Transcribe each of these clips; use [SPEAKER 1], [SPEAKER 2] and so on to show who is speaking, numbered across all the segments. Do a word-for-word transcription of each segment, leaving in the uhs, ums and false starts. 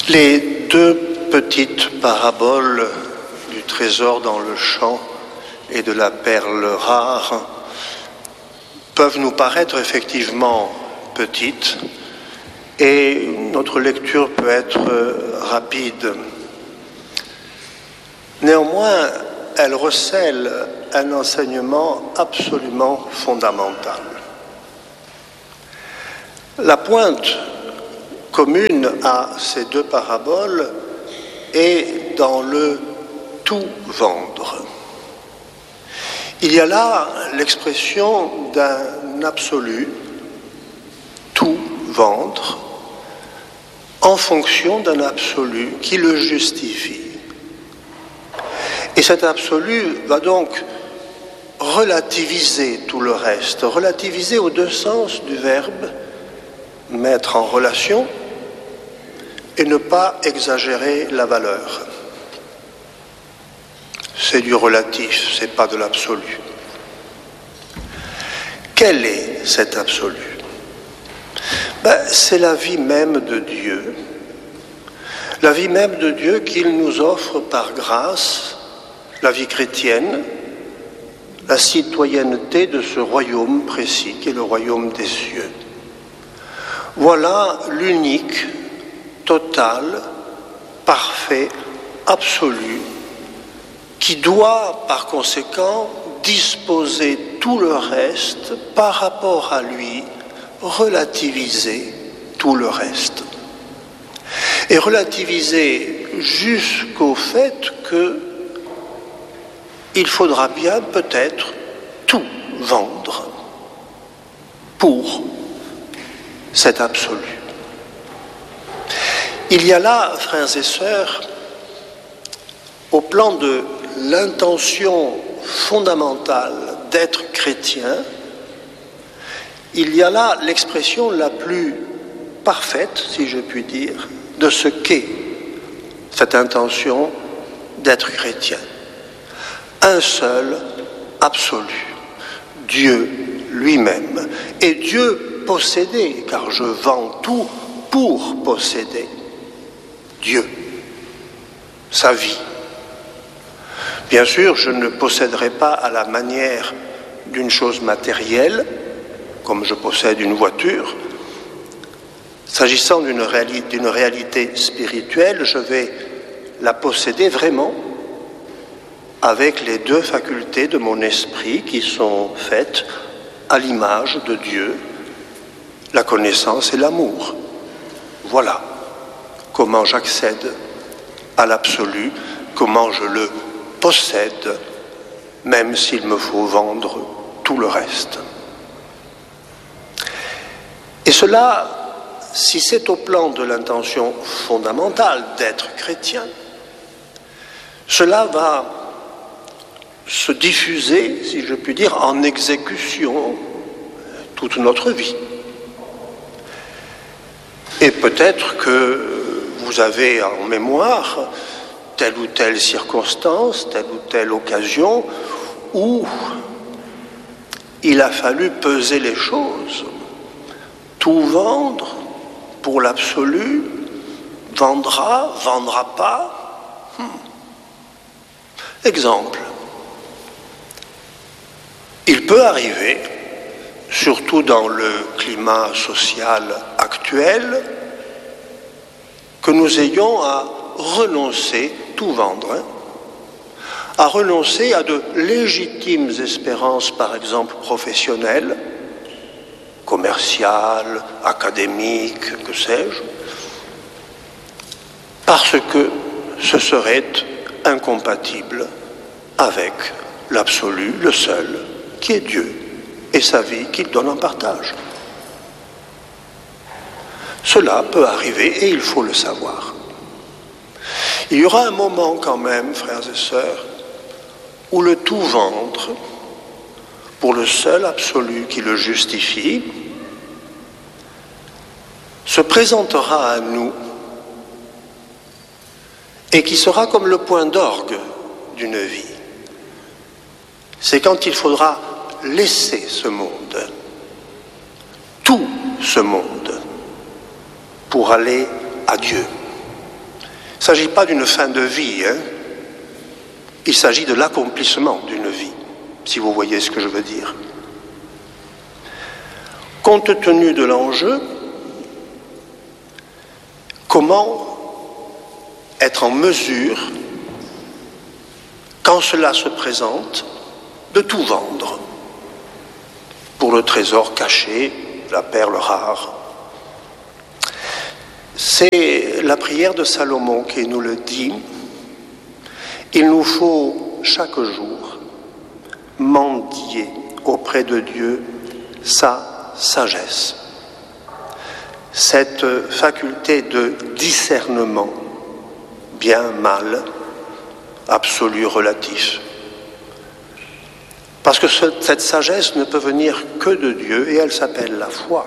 [SPEAKER 1] Les deux petites paraboles du trésor dans le champ et de la perle rare peuvent nous paraître effectivement petites et notre lecture peut être rapide. Néanmoins, elles recèlent un enseignement absolument fondamental. La pointe commune à ces deux paraboles est dans le tout vendre. Il y a là l'expression d'un absolu, tout vendre, en fonction d'un absolu qui le justifie. Et cet absolu va donc relativiser tout le reste, relativiser aux deux sens du verbe, mettre en relation et ne pas exagérer la valeur. C'est du relatif, c'est pas de l'absolu. Quel est cet absolu? Ben, c'est la vie même de Dieu. La vie même de Dieu qu'il nous offre par grâce, la vie chrétienne, la citoyenneté de ce royaume précis qui est le royaume des cieux. Voilà l'unique, total, parfait, absolu, qui doit par conséquent disposer tout le reste par rapport à lui, relativiser tout le reste. Et relativiser jusqu'au fait que il faudra bien peut-être tout vendre pour cet absolu. Il y a là, frères et sœurs, au plan de l'intention fondamentale d'être chrétien, il y a là l'expression la plus parfaite, si je puis dire, de ce qu'est cette intention d'être chrétien. Un seul absolu, Dieu lui-même. Et Dieu possédé, car je vends tout pour posséder Dieu, sa vie. Bien sûr, je ne posséderai pas à la manière d'une chose matérielle, comme je possède une voiture. S'agissant d'une réalité, d'une réalité spirituelle, je vais la posséder vraiment avec les deux facultés de mon esprit qui sont faites à l'image de Dieu, la connaissance et l'amour. Voilà comment j'accède à l'absolu, comment je le possède, même s'il me faut vendre tout le reste. Et cela, si c'est au plan de l'intention fondamentale d'être chrétien, cela va se diffuser, si je puis dire, en exécution toute notre vie. Et peut-être que vous avez en mémoire telle ou telle circonstance, telle ou telle occasion où il a fallu peser les choses, tout vendre pour l'absolu, vendra, vendra pas. Hmm. Exemple. Il peut arriver, surtout dans le climat social actuel, que nous ayons à renoncer, tout vendre, hein, à renoncer à de légitimes espérances, par exemple professionnelles, commerciales, académiques, que sais-je, parce que ce serait incompatible avec l'absolu, le seul, qui est Dieu, et sa vie qu'il donne en partage. Cela peut arriver et il faut le savoir. Il y aura un moment quand même, frères et sœurs, où le tout vendre, pour le seul absolu qui le justifie, se présentera à nous et qui sera comme le point d'orgue d'une vie. C'est quand il faudra laisser ce monde, tout ce monde, pour aller à Dieu. ne s'agit pas d'une fin de vie, hein. Il s'agit de l'accomplissement d'une vie, si vous voyez ce que je veux dire. Compte tenu de l'enjeu, comment être en mesure, quand cela se présente, de tout vendre pour le trésor caché, la perle rare. C'est la prière de Salomon qui nous le dit. Il nous faut chaque jour mendier auprès de Dieu sa sagesse, cette faculté de discernement, bien, mal, absolu, relatif. Parce que ce, cette sagesse ne peut venir que de Dieu et elle s'appelle la foi.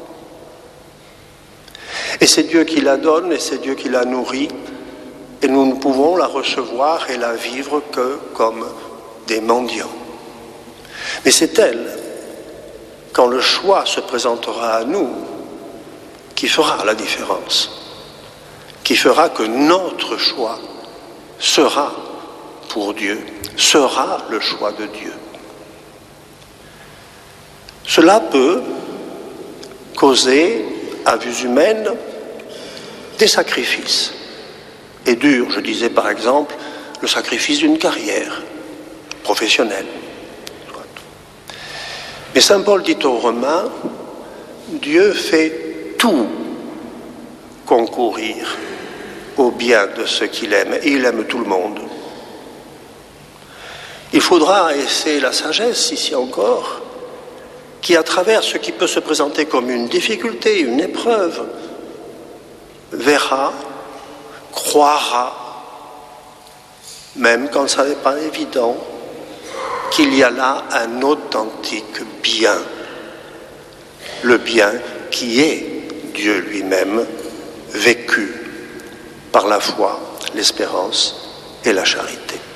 [SPEAKER 1] Et c'est Dieu qui la donne et c'est Dieu qui la nourrit et nous ne pouvons la recevoir et la vivre que comme des mendiants. Mais c'est elle, quand le choix se présentera à nous, qui fera la différence, qui fera que notre choix sera pour Dieu, sera le choix de Dieu. Cela peut causer, à vue humaine, des sacrifices. Et dur, je disais par exemple, le sacrifice d'une carrière professionnelle. Mais saint Paul dit aux Romains, Dieu fait tout concourir au bien de ceux qu'il aime, et il aime tout le monde. Il faudra, et c'est la sagesse ici encore, qui à travers ce qui peut se présenter comme une difficulté, une épreuve, verra, croira, même quand ça n'est pas évident, qu'il y a là un authentique bien, le bien qui est Dieu lui-même, vécu par la foi, l'espérance et la charité.